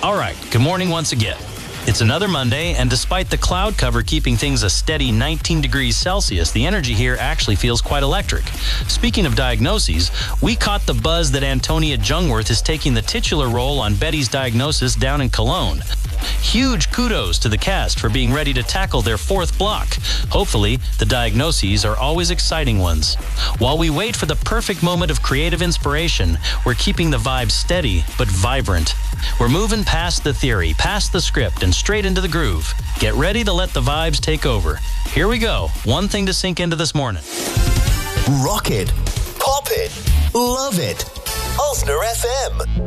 All right, good morning once again. It's another Monday, and despite the cloud cover keeping things a steady 19 degrees Celsius, the energy here actually feels quite electric. Speaking of diagnoses, we caught the buzz that Antonia Jungwirth is taking the titular role on Betty's Diagnosis down in Cologne. Huge kudos to the cast for being ready to tackle their fourth block. Hopefully, the diagnoses are always exciting ones. While we wait for the perfect moment of creative inspiration, we're keeping the vibe steady but vibrant. We're moving past the theory, past the script, and straight into the groove. Get ready to let the vibes take over. Here we go. One thing to sink into this morning. Rock it, pop it, love it. Ulster FM.